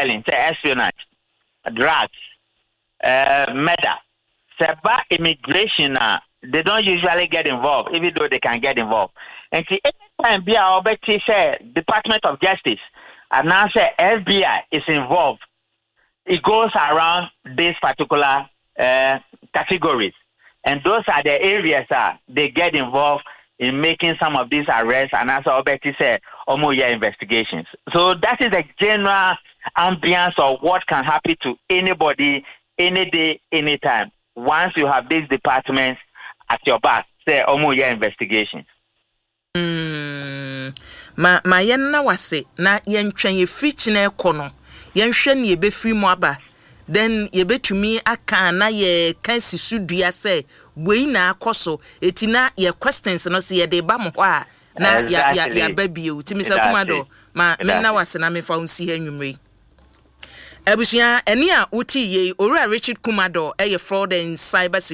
profiling, say espionage, drugs, murder. Seba immigration, they don't usually get involved, even though they can get involved. And see, anytime be our say Department of Justice and now say FBI is involved, it goes around these particular categories. And those are the areas they get involved in making some of these arrests and as Alberti said, almost investigations. So that is the general ambience of what can happen to anybody, any day, anytime. Once you have these departments at your back, say almost investigations. Ma yenna wase na yentwen ye frichine kono yenhwe ne ye be free mu aba then ye betumi aka na ye kan sisudua se we na akoso etina ye questions no se ye de ba mo ho a na ya babie timi se komado ma menna wase na me fa unsi hanwumre abusia eni a uti ye owura Richard Kumado eye fraud and cyber